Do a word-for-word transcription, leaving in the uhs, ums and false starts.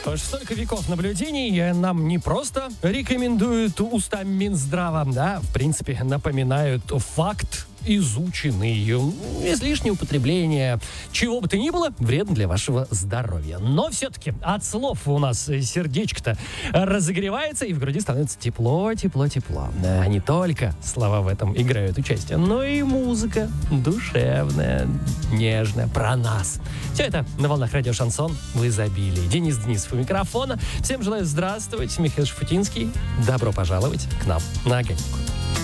Столько веков наблюдений нам не просто рекомендуют уста Минздрава, да, в принципе, напоминают факт изученный. Излишнее употребление чего бы то ни было вредно для вашего здоровья. Но все-таки от слов у нас сердечко-то разогревается, и в груди становится тепло, тепло, тепло. А не только слова в этом играют участие, но и музыка душевная, нежная, про нас. Все это на волнах радио «Шансон» в изобилии. Денис Денисов у микрофона. Всем желаю здравствовать. Михаил Шафутинский. Добро пожаловать к нам на огонек.